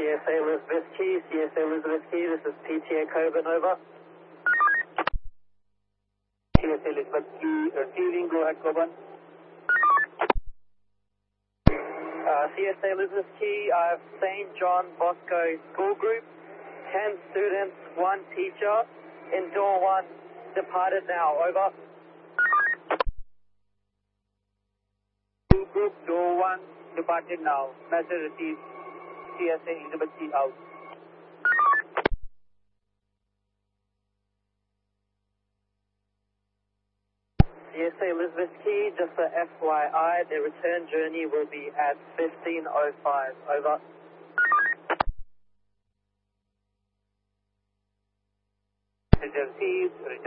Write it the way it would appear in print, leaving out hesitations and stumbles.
CSA Elizabeth Key, CSA Elizabeth Key, this is PTA Coburn, over. CSA Elizabeth Key, receiving, go ahead, Coburn. CSA Elizabeth Key, I have St. John Bosco School Group, 10 students, 1 teacher, in door 1, departed now, over. School Group, door 1, departed now. Message received, CSA Elizabeth Key out. CSA Elizabeth Key, just for FYI, their return journey will be at 15:05, over. Message received.